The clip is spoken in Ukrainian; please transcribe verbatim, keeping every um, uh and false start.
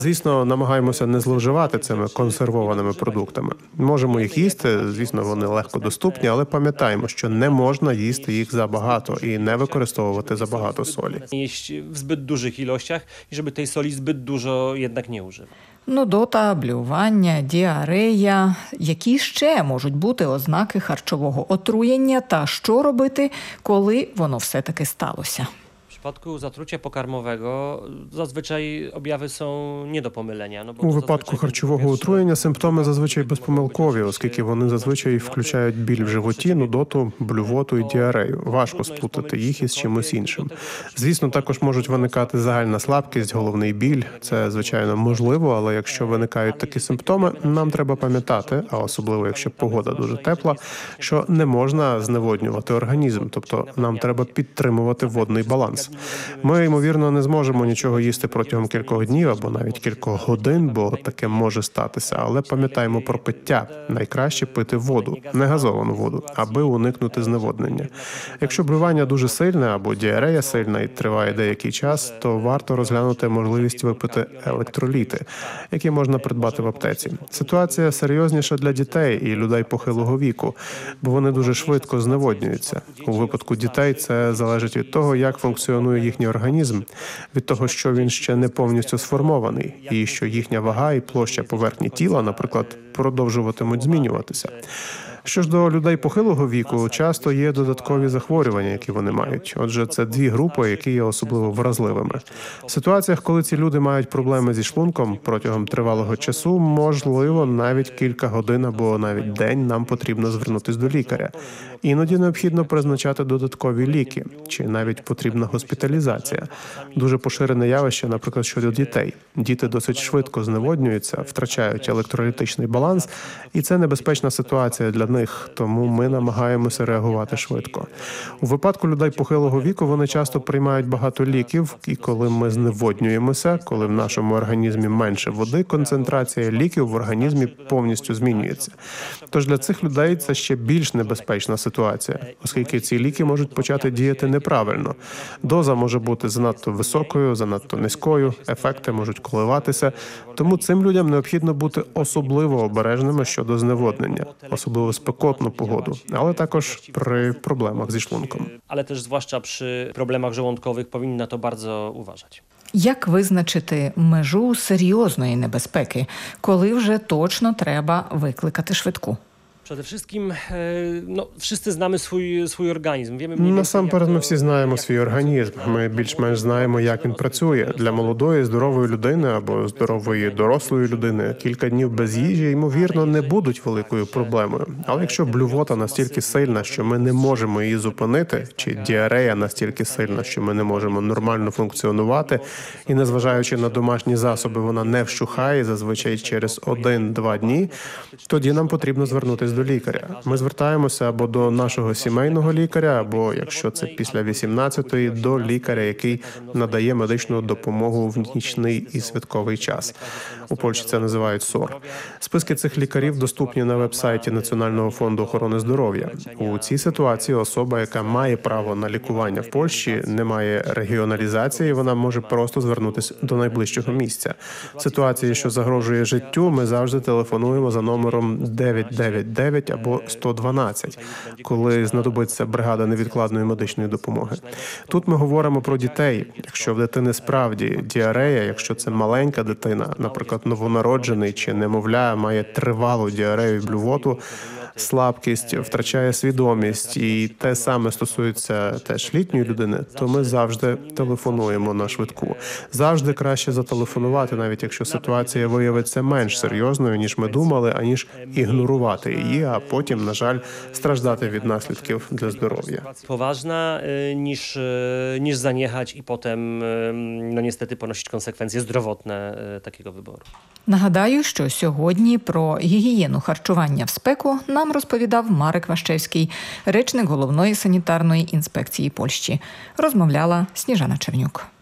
Звісно, намагаємося не зловживати цими консервованими продуктами. Можемо їх їсти, звісно, вони легко доступні, але пам'ятаємо, що не можна їсти їх забагато і не використовувати забагато солі. Jeść w zbyt dużych ilościach i żeby tej soli zbyt dużo jednak nie używać. Нудота, блювання, діарея. Які ще можуть бути ознаки харчового отруєння та що робити, коли воно все-таки сталося? W przypadku zatrucia pokarmowego zazwyczaj objawy są nie do pomylenia. No bo У to випадку zazwyczaj харчового powietrze- отруєння симптоми зазвичай безпомилкові, оскільки вони зазвичай включають біль в животі, нудоту, блювоту і діарею. Важко сплутати їх із чимось іншим. Звісно, також можуть виникати загальна слабкість, головний біль. Це, звичайно, можливо, але якщо виникають такі симптоми, нам треба пам'ятати, а особливо, якщо погода дуже тепла, що не можна зневоднювати організм, тобто нам треба підтримувати водний баланс. Ми, ймовірно, не зможемо нічого їсти протягом кількох днів або навіть кількох годин, бо таке може статися. Але пам'ятаємо про пиття. Найкраще пити воду, не газовану воду, аби уникнути зневоднення. Якщо блювання дуже сильне або діарея сильна і триває деякий час, то варто розглянути можливість випити електроліти, які можна придбати в аптеці. Ситуація серйозніша для дітей і людей похилого віку, бо вони дуже швидко зневоднюються. У випадку дітей це залежить від того, як функціонує їхній організм, від того, що він ще не повністю сформований, і що їхня вага і площа поверхні тіла, наприклад, продовжуватимуть змінюватися. Що ж до людей похилого віку, часто є додаткові захворювання, які вони мають. Отже, це дві групи, які є особливо вразливими. В ситуаціях, коли ці люди мають проблеми зі шлунком протягом тривалого часу, можливо, навіть кілька годин або навіть день нам потрібно звернутися до лікаря. Іноді необхідно призначати додаткові ліки, чи навіть потрібна госпіталізація. Дуже поширене явище, наприклад, щодо дітей. Діти досить швидко зневоднюються, втрачають електролітичний баланс, і це небезпечна ситуація для них, тому ми намагаємося реагувати швидко. У випадку людей похилого віку вони часто приймають багато ліків, і коли ми зневоднюємося, коли в нашому організмі менше води, концентрація ліків в організмі повністю змінюється. Тож для цих людей це ще більш небезпечна ситуація, оскільки ці ліки можуть почати діяти неправильно. Доза може бути занадто високою, занадто низькою, ефекти можуть коливатися, тому цим людям необхідно бути особливо обережними щодо зневоднення, особливо в спекотну погоду, але також при проблемах зі шлунком. Ale też zwłaszcza przy problemach żołądkowych powinni na to bardzo uważać. Як визначити межу серйозної небезпеки, коли вже точно треба викликати швидку? Przede wszystkim, e, no, wszyscy znamy swój, swój organizm. Wiemy mniej więcej, Насамперед, jak ми to- всі знаємо свій організм. Ми більш-менш знаємо, як він працює. Для молодої, здорової людини або здорової дорослої людини кілька днів без їжі, ймовірно, не будуть великою проблемою. Але якщо блювота настільки сильна, що ми не можемо її зупинити, чи діарея настільки сильна, що ми не можемо нормально функціонувати, і незважаючи на домашні засоби, вона не вщухає зазвичай через один-два дні, тоді нам потрібно звернутися до лікаря. Ми звертаємося або до нашого сімейного лікаря, або, якщо це після вісімнадцятої, до лікаря, який надає медичну допомогу в нічний і святковий час. У Польщі це називають СОР. Списки цих лікарів доступні на веб-сайті Національного фонду охорони здоров'я. У цій ситуації особа, яка має право на лікування в Польщі, не має регіоналізації, вона може просто звернутися до найближчого місця. В ситуації, що загрожує життю, ми завжди телефонуємо за номером дев'ять дев'ять дев'ять або сто дванадцять, коли знадобиться бригада невідкладної медичної допомоги. Тут ми говоримо про дітей. Якщо в дитини справді діарея, якщо це маленька дитина, наприклад, новонароджений чи немовля має тривалу діарею і блювоту, слабкість, втрачає свідомість, і те саме стосується теж літньої людини, то ми завжди телефонуємо на швидку. Завжди краще зателефонувати, навіть якщо ситуація виявиться менш серйозною, ніж ми думали, аніж ігнорувати її, а потім, на жаль, страждати від наслідків для здоров'я. Poważna y, niż, y, niż zaniechać i potem, y, no niestety, ponosić konsekwencje zdrowotne y, takiego wyboru. Нагадаю, що сьогодні про гігієну харчування в спеку нам розповідав Марек Ващевський, речник Головної санітарної інспекції Польщі. Розмовляла Сніжана Чернюк.